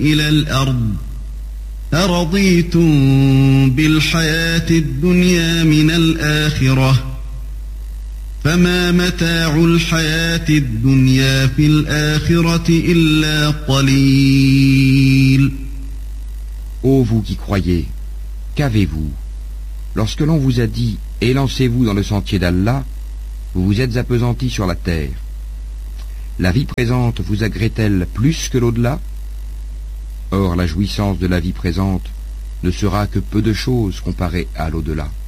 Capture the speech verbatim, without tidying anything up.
إلى الأرض أرضيتم بالحياة الدنيا من الآخرة فما متاع الحياة الدنيا في الآخرة إلا قليل. Ô vous qui croyez, qu'avez-vous? Lorsque l'on vous a dit « Élancez-vous dans le sentier d'Allah », vous vous êtes appesantis sur la terre. La vie présente vous agrée-t-elle plus que l'au-delà? Or la jouissance de la vie présente ne sera que peu de choses comparée à l'au-delà.